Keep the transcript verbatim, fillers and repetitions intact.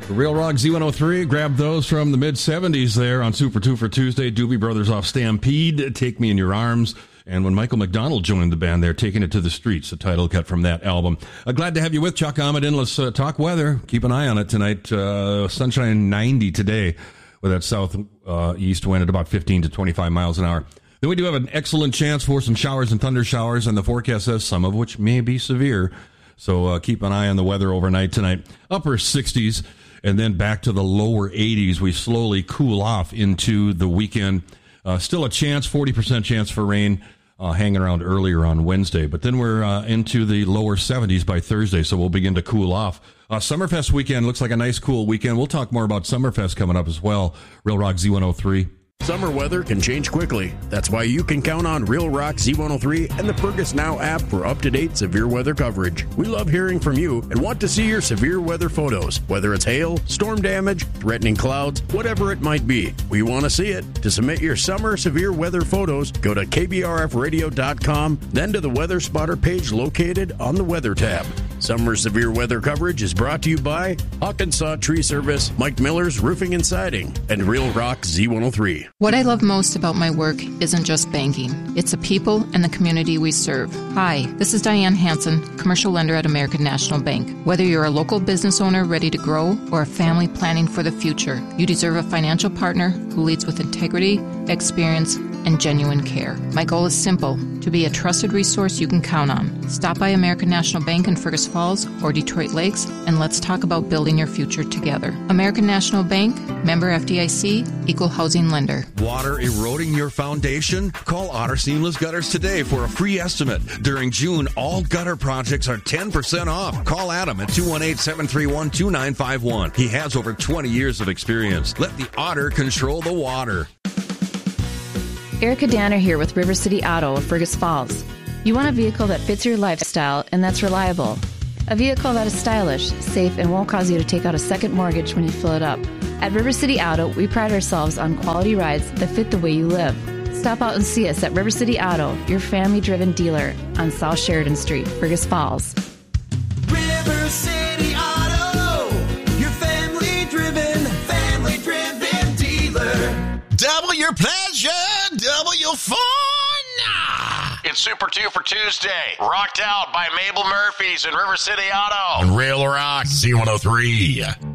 Real Rock Z one oh three, grab those from the mid-seventies there on Super two for Tuesday. Doobie Brothers off Stampede, Take Me in Your Arms. And when Michael McDonald joined the band there, Taking It to the Streets, the title cut from that album. Uh, glad to have you with Chuck Ahmed. Let's uh, talk weather. Keep an eye on it tonight. Uh, sunshine ninety today with that south uh, east wind at about fifteen to twenty-five miles an hour. Then we do have an excellent chance for some showers and thunder showers, and the forecast says some of which may be severe. So uh, keep an eye on the weather overnight tonight. Upper sixties. And then back to the lower eighties. We slowly cool off into the weekend. Uh, still a chance, forty percent chance for rain uh, hanging around earlier on Wednesday. But then we're uh, into the lower seventies by Thursday, so we'll begin to cool off. Uh, Summerfest weekend looks like a nice, cool weekend. We'll talk more about Summerfest coming up as well. Real Rock Z one oh three. Summer weather can change quickly. That's why you can count on Real Rock Z one oh three and the Fergus Now app for up-to-date severe weather coverage. We love hearing from you and want to see your severe weather photos, whether it's hail, storm damage, threatening clouds, whatever it might be. We want to see it. To submit your summer severe weather photos, go to K B R F radio dot com, then to the Weather Spotter page located on the Weather tab. Summer severe weather coverage is brought to you by Hawkinsaw Tree Service, Mike Miller's Roofing and Siding, and Real Rock Z one oh three. What I love most about my work isn't just banking. It's the people and the community we serve. Hi, this is Diane Hansen, commercial lender at American National Bank. Whether you're a local business owner ready to grow or a family planning for the future, you deserve a financial partner who leads with integrity, experience, and genuine care. My goal is simple, to be a trusted resource you can count on. Stop by American National Bank in Fergus Falls or Detroit Lakes, and let's talk about building your future together. American National Bank, member F D I C, equal housing lender. Water eroding your foundation? Call Otter Seamless Gutters today for a free estimate. During June, all gutter projects are ten percent off. Call Adam at two one eight, seven three one, two nine five one. He has over twenty years of experience. Let the Otter control the water. Erica Danner here with River City Auto of Fergus Falls. You want a vehicle that fits your lifestyle and that's reliable. A vehicle that is stylish, safe, and won't cause you to take out a second mortgage when you fill it up. At River City Auto, we pride ourselves on quality rides that fit the way you live. Stop out and see us at River City Auto, your family-driven dealer on South Sheridan Street, Fergus Falls. River City Auto, your family-driven, family-driven dealer. Double your pleasure, double your fun. It's Super two for Tuesday. Rocked out by Mabel Murphy's and River City Auto. On Real Rock Z one oh three.